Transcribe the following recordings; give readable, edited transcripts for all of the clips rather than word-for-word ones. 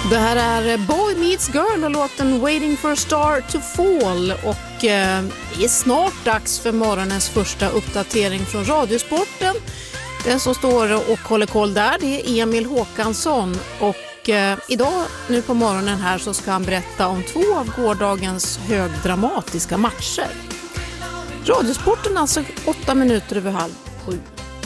Det här är Boy Meets Girl och låten Waiting for a Star to Fall, och det är snart dags för morgonens första uppdatering från Radiosporten. Den som står och håller koll där, det är Emil Håkansson, och idag nu på morgonen här så ska han berätta om 2 av gårdagens högdramatiska matcher. Radiosporten alltså 8 minuter över 6:30.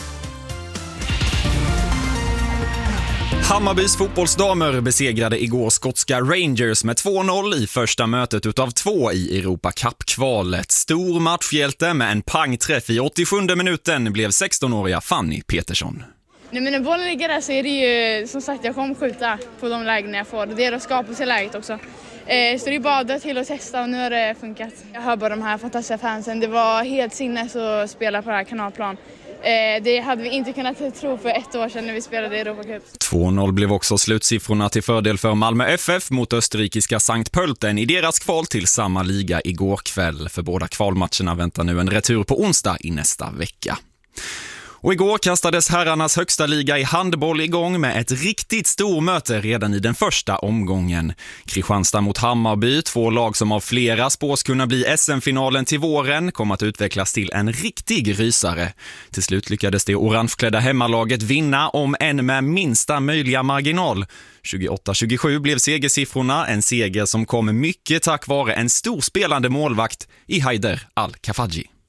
Hammarbys fotbollsdamer besegrade igår skotska Rangers med 2-0 i första mötet utav 2 i Europa Cup-kvalet. Stor matchhjälte med en pangträff i 87:e minuten blev 16-åriga Fanny Petersson. Nej, men när bollen ligger där så är det ju, som sagt, jag kommer skjuta på de lägen jag får. Det är att skapa sig läget också. Så det är bara till att testa, och nu har det funkat. Jag hör bara de här fantastiska fansen. Det var helt sinnes att spela på det här kanalplan. Det hade vi inte kunnat tro för 1 år sedan när vi spelade i Europa Cup. 2-0 blev också slutsiffrorna till fördel för Malmö FF mot österrikiska Sankt Pölten i deras kval till samma liga igår kväll. För båda kvalmatcherna väntar nu en retur på onsdag i nästa vecka. Och igår kastades herrarnas högsta liga i handboll igång med ett riktigt stormöte redan i den första omgången. Kristianstad mot Hammarby, 2 lag som av flera spås kunna bli SM-finalen till våren, kom att utvecklas till en riktig rysare. Till slut lyckades det orangeklädda hemmalaget vinna, om än med minsta möjliga marginal. 28-27 blev segersiffrorna, en seger som kom mycket tack vare en storspelande målvakt i Haider Al-Kafaji.